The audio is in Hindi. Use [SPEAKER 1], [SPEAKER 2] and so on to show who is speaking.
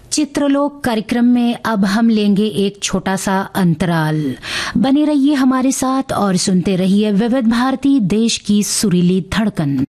[SPEAKER 1] चित्रलोक कार्यक्रम में अब हम लेंगे एक छोटा सा अंतराल। बने रहिए हमारे साथ और सुनते रहिए विविध भारती, देश की सुरीली धड़कन।